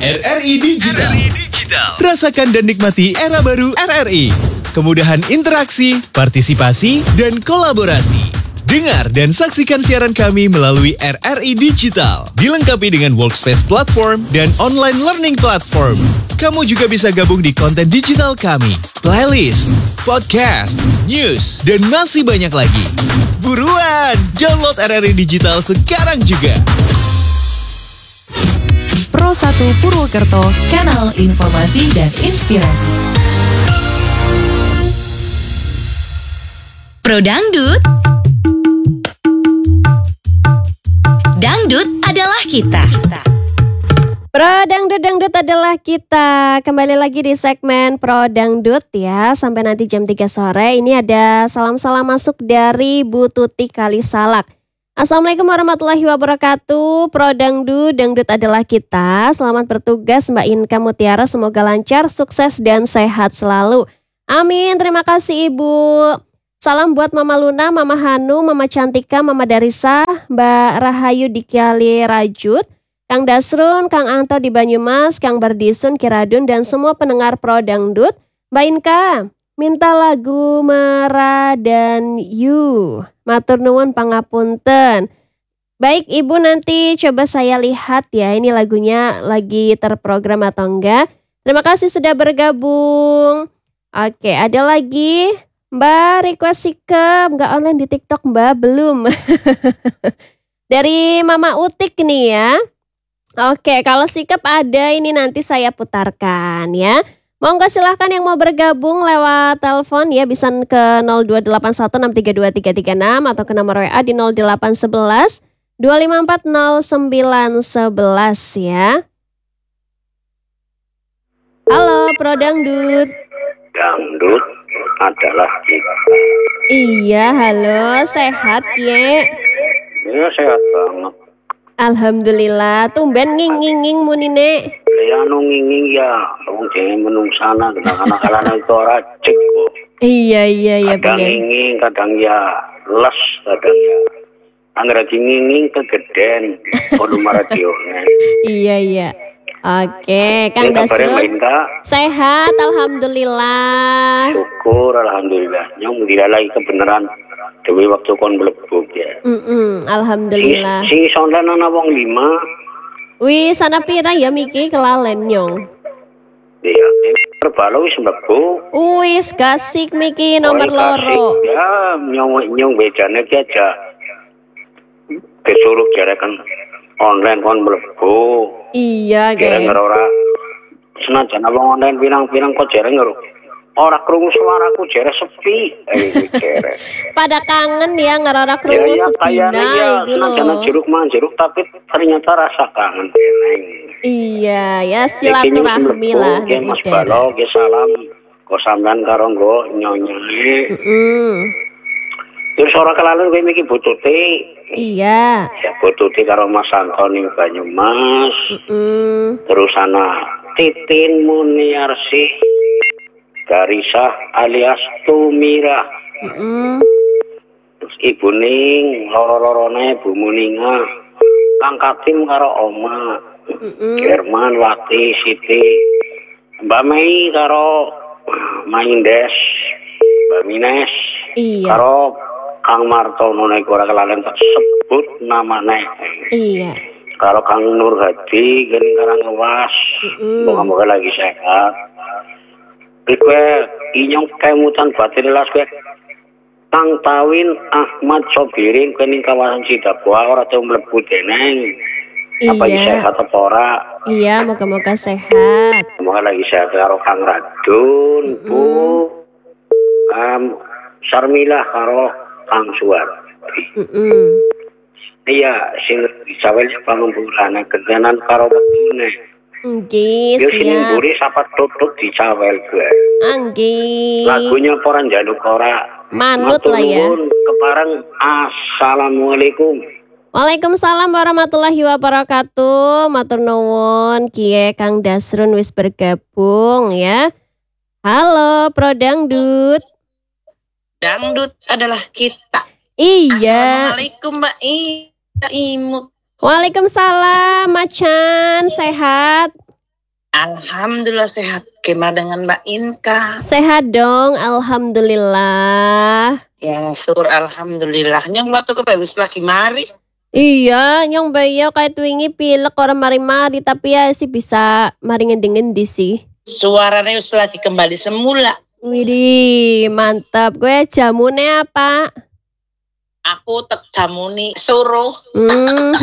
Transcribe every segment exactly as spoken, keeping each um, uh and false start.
R R I Digital. Rasakan dan nikmati era baru R R I. Kemudahan interaksi, partisipasi, dan kolaborasi. Dengar dan saksikan siaran kami melalui R R I Digital. Dilengkapi dengan workspace platform dan online learning platform. Kamu juga bisa gabung di konten digital kami, playlist, podcast, news, dan masih banyak lagi. Buruan, download R R I Digital sekarang juga. Pro satu Purwokerto, kanal informasi dan inspirasi. Pro Dangdut. Dangdut adalah kita. Pro Dangdut Dangdut adalah kita. Kembali lagi di segmen Pro Dangdut ya. Sampai nanti jam tiga sore. Ini ada salam-salam masuk dari Bu Tuti Kalisalak. Assalamualaikum warahmatullahi wabarakatuh. Pro Dangdut, Dangdut adalah kita. Selamat bertugas Mbak Inka Mutiara. Semoga lancar, sukses dan sehat selalu. Amin, terima kasih Ibu. Salam buat Mama Luna, Mama Hanu, Mama Cantika, Mama Darisa, Mbak Rahayu di Kiali Rajut, Kang Dasrun, Kang Anto di Banyumas, Kang Bardisun, Kiradun, dan semua pendengar Pro Dangdut. Mbak Inka, minta lagu Merah dan You. Matur nuwun pangapunten. Baik Ibu, nanti coba saya lihat ya ini lagunya lagi terprogram atau enggak. Terima kasih sudah bergabung. Oke, ada lagi Mbak request sikap enggak online di TikTok Mbak? Belum. Dari Mama Utik nih ya. Oke, kalau sikap ada ini nanti saya putarkan ya. Monggo silahkan yang mau bergabung lewat telepon ya, bisa ke nol dua delapan satu enam tiga dua tiga tiga enam atau ke nomor W A di nol delapan satu satu dua lima empat nol sembilan satu satu ya. Halo Pro Dangdut. Dangdut adalah kita. Iya, halo, sehat Kie? Iya sehat banget. Alhamdulillah, tumben nging-nging munine. Ya anu nging-nging ya, wong dhewe menungsana kadang-kadang itu ora cek kok. Iya iya iya kadang bener. nging, kadang ya les, kadang ya anggar nging kegeden volume radionya. Iya iya. Oke, Kang Dasrun. Sehat, alhamdulillah. Syukur alhamdulillah. Nyong dilalai kebenaran dewe waktu kon mlebu ya. Mm alhamdulillah. Sing iso ana wong lima. Wih, sana pira ya Miki kelalen nyong. Iya, terbalo wis mlebu. Wis gasik Miki nomor oh, loro. Ya, nyong nyong bejane ki aja. Disuruh jarekan online kon mlebu. Iya, guys. Kira ora senajan wong online pirang-pirang kok jareng lho. Ora krungu suaraku jere sepi. Eh, pada kangen ya ngerora krungu ya, sedina ya, iki lho. Senajan jeruk man jeruk tapi ternyata rasa kangen neng. Iya, ya silaturahmi lah. Ya Mas Balo, ya salam. Kok sampean karo nggo nyonyoe. Heeh. Terus ora kelalen kowe iki bututi. Iya. Ya bututi karo Mas Antoni Banyumas. Heeh. Terus ana Titin Muniarsi. Garisah alias Tumira. Heeh. Terus Ibu Ning, loro-lorone Bu Muninga. Kang Katim karo Oma. Heeh. Jerman, Wati, Siti. Mbak Mei karo Maindes. Mbak Mines. Iya. Karo Kang Martono nek ora kelalen tak sebut namane. Iya. Karo Kang Nur Hadi geni Karanglewas. Heeh. Moga-moga lagi sehat. Kowe inyong kemutan batin las kowe Kang Tawin Ahmad Sobirin kowe ning kawasan Sidapua ora tau mlebu deneng. Apa Iya. sehat apa ora? Iya, moga-moga sehat. Moga lagi sehat karo Kang Radun, Mm-mm. Bu. Um, Sarmilah karo Kang Suwar. Heeh. Iya, sing dicawel pangembulane kedenan karo wetune. Nggih, Yo sing siap. mburi sapa tutut dicawel gue. Nggih. Lagunya orang jaluk ora. Manut lah ya. Matur nuwun kepareng. Assalamualaikum. Waalaikumsalam warahmatullahi wabarakatuh. Matur nuwun Kie Kang Dasrun wis bergabung ya. Halo Pro Dangdut. Dangdut adalah kita. Iya. Assalamualaikum Mbak I- Imut. Waalaikumsalam Macan, sehat? Alhamdulillah sehat. Gimana dengan Mbak Inka? Sehat dong, alhamdulillah. Ya, sur alhamdulillah. Nyong waktu ke wis lagi mari. Iya, nyong bayo kayak wingi pilek orang mari-mari tapi ya sih bisa mari ngendi-ngendi sih. Suaranya wis lagi kembali semula. Widih, mantap. Gue jamune apa? Aku tek jamuni suruh. Hmm.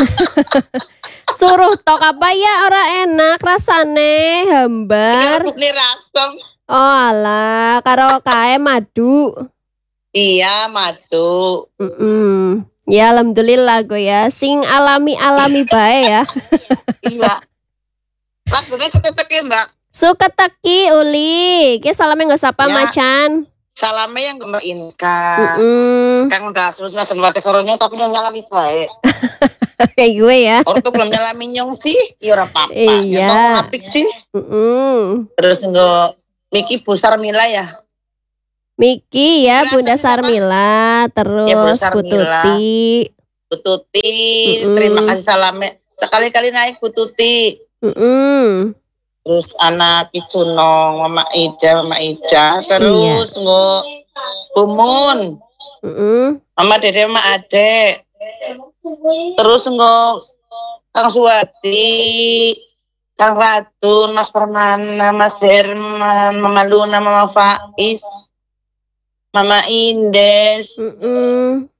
Suruh tok apa ya ora enak rasane hambar. Ini rasem. Oh alah, karo kae madu. Iya, madu. Mm-mm. Ya alhamdulillah gue ya, sing alami-alami bae ya. Iya. Lagunya seketek ya, Mbak. Suka teki uli, ke salame nggak sapa Ya. macan. Salamnya yang ke Mbak Inka. Mm-mm. Kang udah selesai selesai koronnya tapi yang nyalami baik. Kayak gue ya. Orang tuh belum nyalami nyong sih, ya ora apa-apa. Iya. Ya tau apik sih. Mm-mm. Terus enggak Miki Bu Sarmila ya. Miki ya, Silakan, Bunda siapa? Sarmila, Ya, Bunda terus Bu Sarmila. Tuti. Bu Tuti, Mm-mm. terima kasih salamnya. Sekali-kali naik Bu Tuti. Mm-mm. Terus anak Icunong, Mama Ida, Mama Ida. Terus enggak Bu Mun, Mm-mm. Mama Dede, Mama Ade. Terus enggak Kang Suwati, Kang Ratu, Mas Permana, Mas Herman, Mama Luna, Mama Faiz, Mama Indes. Mm-mm.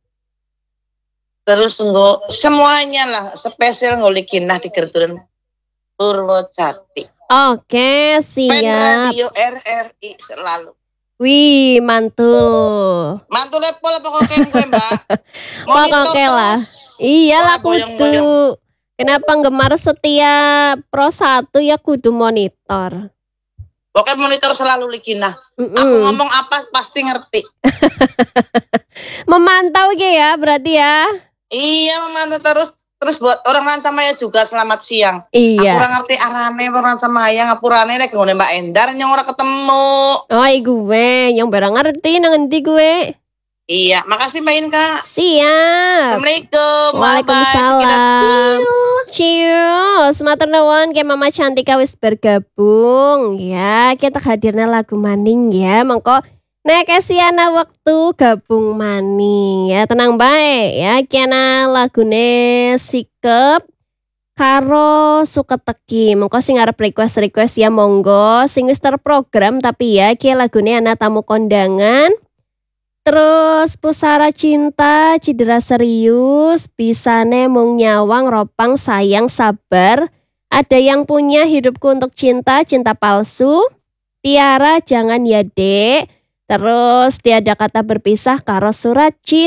Terus enggak semuanya lah spesial ngolikinah di Gerturan Purwojati. Oke, Pen siap. Radio R R I selalu. Wih, mantul. Mantu lepol apa kok ken gue, Mbak? Monitor Pokoknya lah. terus. Iyalah Ora boyong-boyong. kudu. Kenapa gemar setia Pro satu ya kudu monitor. Pokoknya monitor selalu likinah. Aku Mm-mm. ngomong apa pasti ngerti. Memantau ge ya berarti ya. Iya, memantau terus. Terus buat orang Ransamaya juga selamat siang. Aku Iya. kurang ngerti arane orang Ransamaya ngapurane nek ngene Mbak Endar yang ora ketemu. Oh, gue yang barang ngerti nang endi gue. Iya, makasih Mbak Inka. Siap. Assalamualaikum. Waalaikumsalam. Bye-bye. Kita cius. Cius, matur nuwun ke Mama Cantika wis bergabung ya. Kita hadirna lagu maning ya. Mengko nek kasiana waktu gabung maning ya. Tenang baik ya. Kiana lagune sikep karo suka teki. Mengko sing arep request-request ya monggo. Sing wis terprogram tapi ya ki lagune ana tamu kondangan. Terus pusara cinta, cedera serius, bisane mung nyawang, ropang, sayang, sabar. Ada yang punya hidupku untuk cinta, cinta palsu. Tiara jangan ya dek. Terus tiada kata berpisah karo surat cinta.